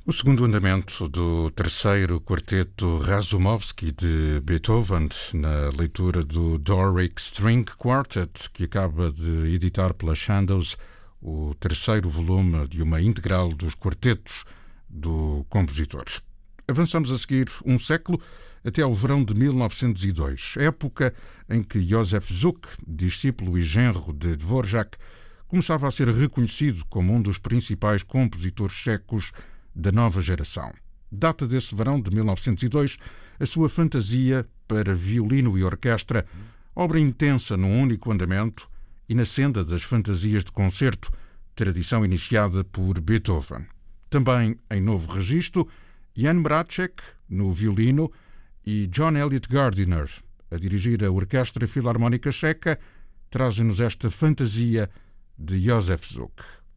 O segundo andamento do terceiro quarteto Razumovsky de Beethoven, na leitura do Doric String Quartet, que acaba de editar pela Chandos o terceiro volume de uma integral dos quartetos do compositor. Avançamos a seguir um século até ao verão de 1902, época em que Józef Suk, discípulo e genro de Dvorak, começava a ser reconhecido como um dos principais compositores checos da nova geração. Data desse verão de 1902 a sua fantasia para violino e orquestra, obra intensa num único andamento e na senda das fantasias de concerto, tradição iniciada por Beethoven. Também em novo registro, Jan Mrázek no violino e John Elliott Gardiner a dirigir a Orquestra Filarmónica Checa trazem-nos esta fantasia de Józef Suk.